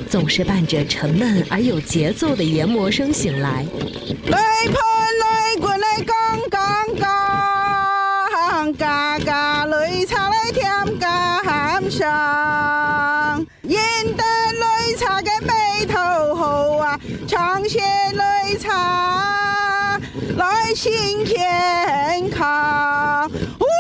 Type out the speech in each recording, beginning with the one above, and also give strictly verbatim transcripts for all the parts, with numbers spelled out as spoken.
总是伴着沉闷而有节奏的研磨声醒来。 来喷来滚来杠杠杠，嘎嘎擂茶来添加喊上，饮得擂茶嘅味頭好啊，長些擂茶來新健康。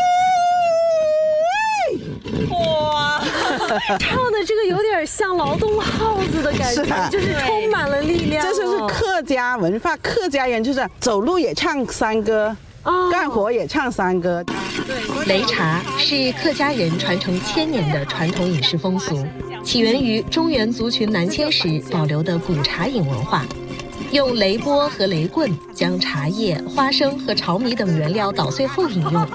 哇，唱的这个有点像劳动号子的感觉，是啊、就是充满了力量、哦。 这就是客家文化，客家人就是走路也唱山歌，哦、干活也唱山歌。 擂茶是客家人传承千年的传统饮食风俗，起源于中原族群南迁时保留的古茶饮文化。用擂钵和擂棍将茶叶、花生和炒米等原料捣碎后饮用。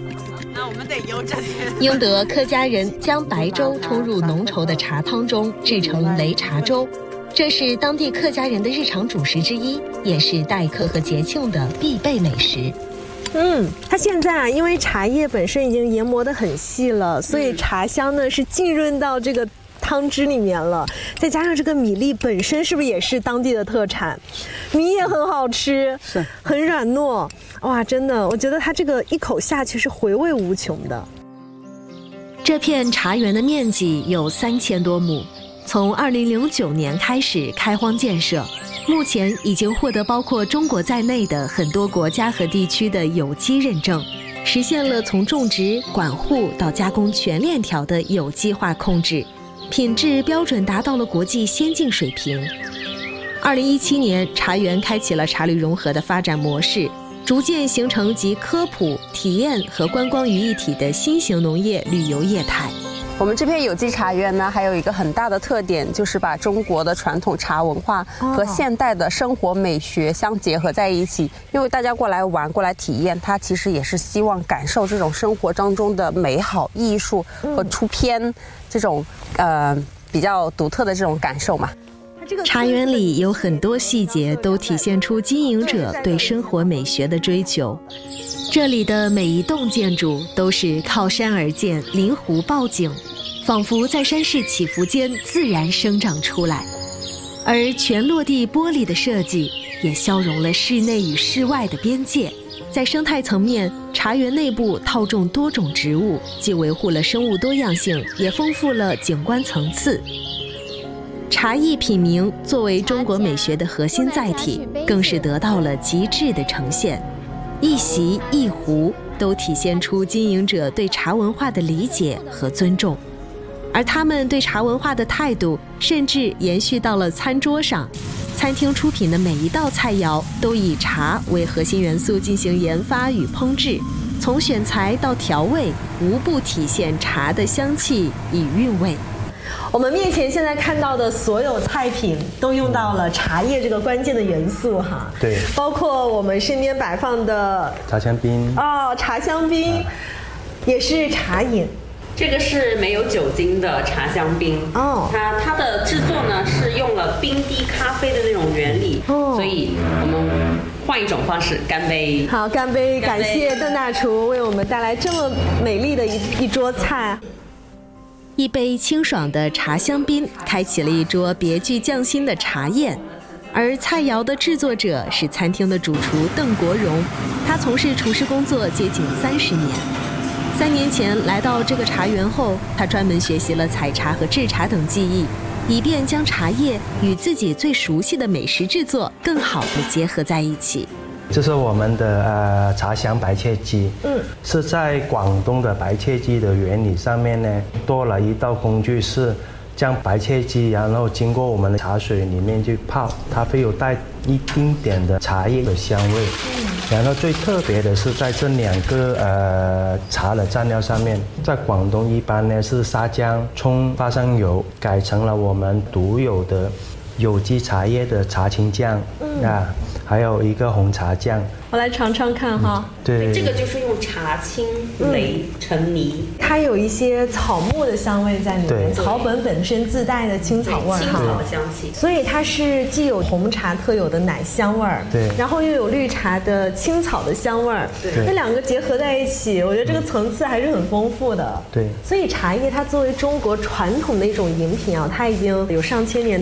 英德客家人将白粥冲入浓稠的茶汤中，制成擂茶粥，这是当地客家人的日常主食之一，也是待客和节庆的必备美食。 嗯，它现在啊，因为茶叶本身已经研磨得很细了，所以茶香呢是浸润到这个汤汁里面了，再加上这个米粒本身是不是也是当地的特产？米也很好吃， 是很软糯，哇，真的，我觉得它这个一口下去是回味无穷的。 这片茶园的面积有三千多亩，从二零零九年开始开荒建设，目前已经获得包括中国在内的很多国家和地区的有机认证，实现了从种植、管护到加工全链条的有机化控制。品质标准达到了国际先进水平。二零一七年，茶园开启了茶旅融合的发展模式，逐渐形成集科普、体验和观光于一体的新型农业旅游业态。 我们这片有机茶园呢，还有一个很大的特点，就是把中国的传统茶文化和现代的生活美学相结合在一起。因为大家过来玩、过来体验，它其实也是希望感受这种生活当中的美好、艺术和出片这种呃比较独特的这种感受嘛。 茶园里有很多细节都体现出经营者对生活美学的追求。这里的每一栋建筑都是靠山而建，临湖抱景，仿佛在山势起伏间自然生长出来。而全落地玻璃的设计也消融了室内与室外的边界。在生态层面，茶园内部套种多种植物，既维护了生物多样性，也丰富了景观层次。茶艺品茗作为中国美学的核心载体，更是得到了极致的呈现。一席一壶都体现出经营者对茶文化的理解和尊重，而他们对茶文化的态度甚至延续到了餐桌上。餐厅出品的每一道菜肴都以茶为核心元素进行研发与烹制，从选材到调味，无不体现茶的香气与韵味。 我们面前现在看到的所有菜品都用到了茶叶这个关键的元素哈， 对， 包括我们身边摆放的茶香槟哦，茶香槟、啊、也是茶饮。 这个是没有酒精的茶香槟哦，它它的制作呢是用了冰滴咖啡的那种原理哦，所以我们换一种方式干杯。 好，干杯！感谢邓大厨为我们带来这么美丽的一一桌菜。 一杯清爽的茶香槟开启了一桌别具匠心的茶宴，而菜肴的制作者是餐厅的主厨邓国荣，他从事厨师工作接近三十年。三年前来到这个茶园后，他专门学习了采茶和制茶等技艺，以便将茶叶与自己最熟悉的美食制作更好地结合在一起。 这是我们的呃茶香白切鸡，嗯，是在广东的白切鸡的原理上面呢，多了一道工序是将白切鸡，然后经过我们的茶水里面去泡，它会有带一丁点的茶叶的香味。嗯，然后最特别的是在这两个呃茶的蘸料上面，在广东一般呢是沙姜、葱、花生油，改成了我们独有的有机茶叶的茶青酱，嗯啊。还有一个红茶酱， 我来尝尝看哈。 嗯、对， 这个就是用茶青擂成泥、嗯， 它有一些草木的香味在里面，草本本身自带的青草味儿， 青草的香气， 所以它是既有红茶特有的奶香味儿， 对， 然后又有绿茶的青草的香味儿，对，那两个结合在一起，我觉得这个层次还是很丰富的。 对， 所以茶叶它作为中国传统的一种饮品啊，它已经有上千年